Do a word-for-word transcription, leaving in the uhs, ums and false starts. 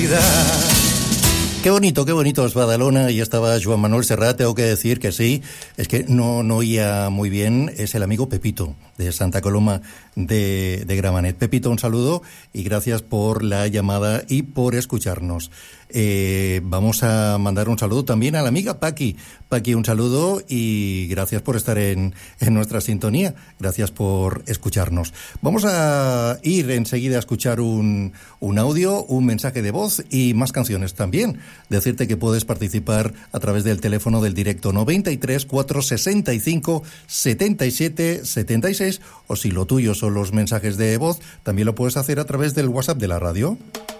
felicidad. Qué bonito, qué bonito es Badalona. Y estaba Joan Manuel Serrat, tengo que decir que sí, es que no, no oía muy bien, es el amigo Pepito de Santa Coloma de, de Gramenet. Pepito, un saludo y gracias por la llamada y por escucharnos. Eh, vamos a mandar un saludo también a la amiga Paqui. Paqui, un saludo y gracias por estar en, en nuestra sintonía. Gracias por escucharnos. Vamos a ir enseguida a escuchar un, un audio, un mensaje de voz y más canciones también. Decirte que puedes participar a través del teléfono del directo noventa y tres, cuatrocientos sesenta y cinco, setenta y siete, setenta y seis, o si lo tuyo son los mensajes de voz, también lo puedes hacer a través del WhatsApp de la radio.